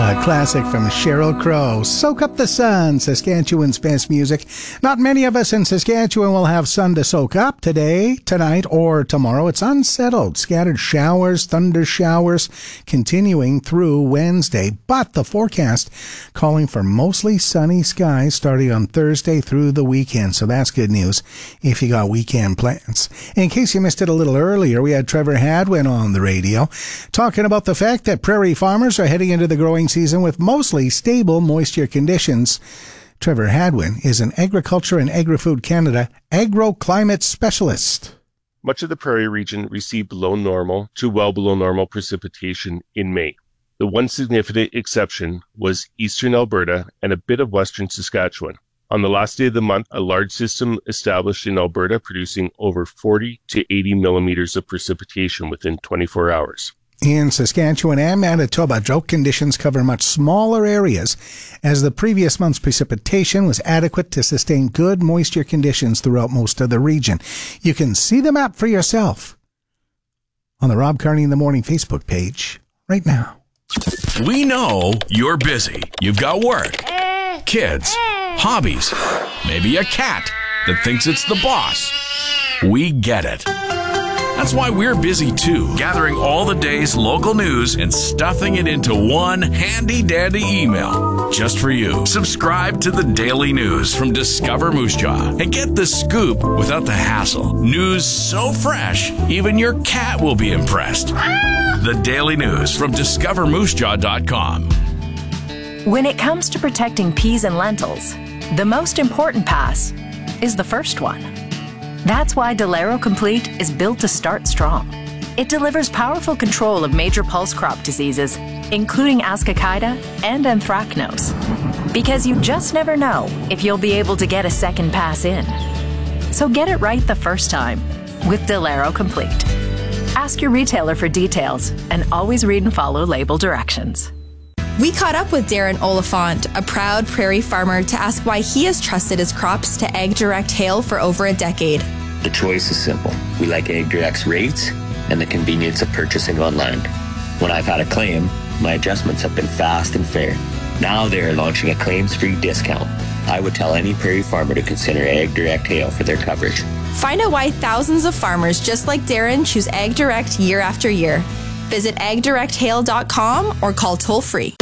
Classic from Sheryl Crow. Soak up the sun, Saskatchewan's best music. Not many of us in Saskatchewan will have sun to soak up today, tonight, or tomorrow. It's unsettled. Scattered showers, thunder showers, continuing through Wednesday. But the forecast calling for mostly sunny skies starting on Thursday through the weekend. So that's good news if you got weekend plans. In case you missed it a little earlier, we had Trevor Hadwin on the radio talking about the fact that prairie farmers are heading into the growing season with mostly stable moisture conditions. Trevor Hadwin is an Agriculture and Agri-Food Canada agroclimate specialist. Much of the prairie region received below normal to well below normal precipitation in May. The one significant exception was eastern Alberta and a bit of western Saskatchewan. On the last day of the month, a large system established in Alberta producing over 40 to 80 millimeters of precipitation within 24 hours. In Saskatchewan and Manitoba, drought conditions cover much smaller areas as the previous month's precipitation was adequate to sustain good moisture conditions throughout most of the region. You can see the map for yourself on the Rob Carney in the Morning Facebook page right now. We know you're busy. You've got work, kids, hobbies, maybe a cat that thinks it's the boss. We get it. That's why we're busy too, gathering all the day's local news and stuffing it into one handy-dandy email just for you. Subscribe to the Daily News from Discover Moose Jaw and get the scoop without the hassle. News so fresh, even your cat will be impressed. The Daily News from discovermoosejaw.com. When it comes to protecting peas and lentils, the most important pass is the first one. That's why Delero Complete is built to start strong. It delivers powerful control of major pulse crop diseases, including Ascochyta and Anthracnose. Because you just never know if you'll be able to get a second pass in. So get it right the first time with Delero Complete. Ask your retailer for details and always read and follow label directions. We caught up with Darren Oliphant, a proud prairie farmer, to ask why he has trusted his crops to AgDirect Hail for over a decade. The choice is simple. We like AgDirect's rates and the convenience of purchasing online. When I've had a claim, my adjustments have been fast and fair. Now they are launching a claims-free discount. I would tell any prairie farmer to consider AgDirect Hail for their coverage. Find out why thousands of farmers just like Darren choose AgDirect year after year. Visit agdirecthail.com or call toll-free.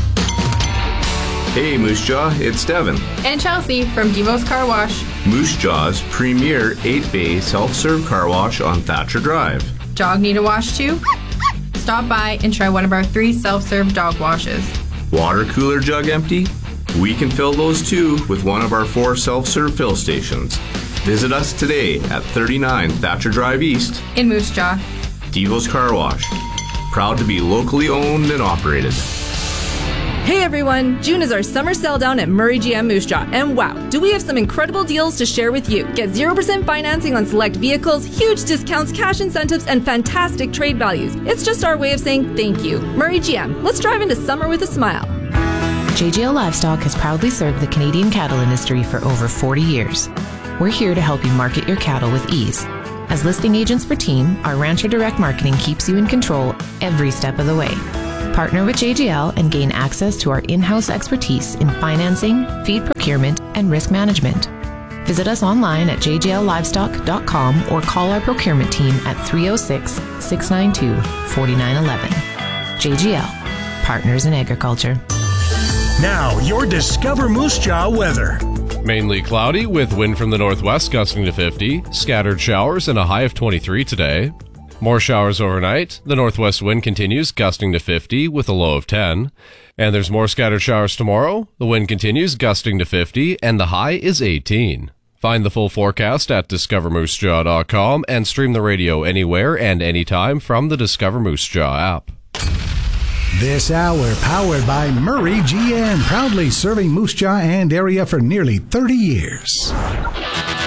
Hey Moose Jaw, it's Devin. And Chelsea from Devo's Car Wash. Moose Jaw's premier 8-bay self-serve car wash on Thatcher Drive. Dog need a wash too? Stop by and try one of our 3 self-serve dog washes. Water cooler jug empty? We can fill those too with one of our 4 self-serve fill stations. Visit us today at 39 Thatcher Drive East in Moose Jaw. Devo's Car Wash. Proud to be locally owned and operated. Hey everyone, June is our summer sell down at Murray GM Moose Jaw, and wow, do we have some incredible deals to share with you. Get 0% financing on select vehicles, huge discounts, cash incentives, and fantastic trade values. It's just our way of saying thank you. Murray GM, let's drive into summer with a smile. JGL Livestock has proudly served the Canadian cattle industry for over 40 years. We're here to help you market your cattle with ease. As listing agents for Team, our Rancher Direct Marketing keeps you in control every step of the way. Partner with JGL and gain access to our in-house expertise in financing, feed procurement, and risk management. Visit us online at jgllivestock.com or call our procurement team at 306-692-4911. JGL, Partners in Agriculture. Now, your Discover Moose Jaw weather. Mainly cloudy with wind from the northwest gusting to 50, scattered showers and a high of 23 today. More showers overnight. The northwest wind continues gusting to 50 with a low of 10. And there's more scattered showers tomorrow. The wind continues gusting to 50 and the high is 18. Find the full forecast at discovermoosejaw.com and stream the radio anywhere and anytime from the Discover Moose Jaw app. This hour powered by Murray GM, proudly serving Moose Jaw and area for nearly 30 years.